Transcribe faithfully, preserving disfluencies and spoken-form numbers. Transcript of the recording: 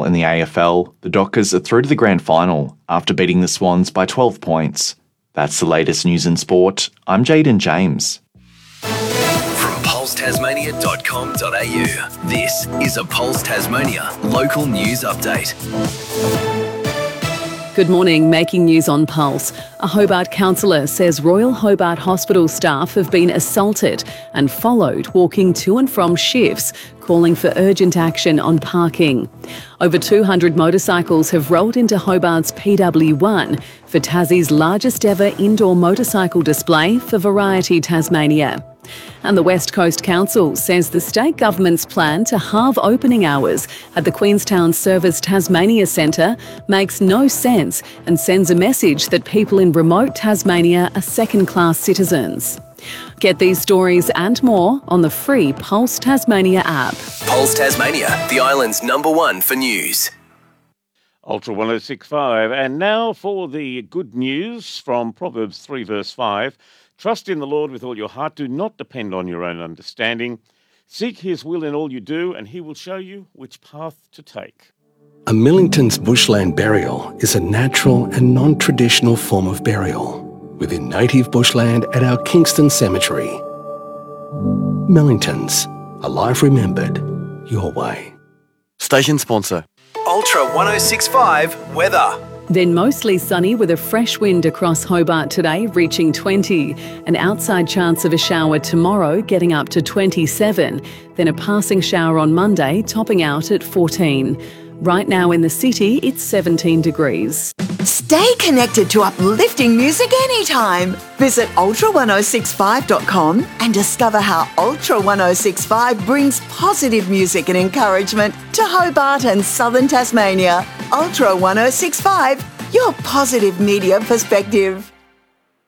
in the A F L, the Dockers are through to the grand final after beating the Swans by twelve points. That's the latest news in sport. I'm Jaden James. From pulse tasmania dot com dot a u, this is a Pulse Tasmania local news update. Good morning. Making news on Pulse. A Hobart councillor says Royal Hobart Hospital staff have been assaulted and followed walking to and from shifts, calling for urgent action on parking. Over two hundred motorcycles have rolled into Hobart's P W one for Tassie's largest ever indoor motorcycle display for Variety Tasmania. And the West Coast Council says the state government's plan to halve opening hours at the Queenstown Service Tasmania Centre makes no sense and sends a message that people in remote Tasmania are second-class citizens. Get these stories and more on the free Pulse Tasmania app. Pulse Tasmania, the island's number one for news. Ultra one oh six point five. And now for the good news from Proverbs three verse five. Trust in the Lord with all your heart. Do not depend on your own understanding. Seek his will in all you do, and he will show you which path to take. A Millington's bushland burial is a natural and non-traditional form of burial within native bushland at our Kingston Cemetery. Millingtons, a life remembered your way. Station sponsor. Ultra one oh six point five weather. Then mostly sunny with a fresh wind across Hobart today, reaching twenty. An outside chance of a shower tomorrow, getting up to twenty-seven. Then a passing shower on Monday, topping out at fourteen. Right now in the city, it's seventeen degrees. Stay connected to uplifting music anytime. Visit ultra one oh six five dot com and discover how Ultra one oh six five brings positive music and encouragement to Hobart and southern Tasmania. Ultra one oh six five, your positive media perspective.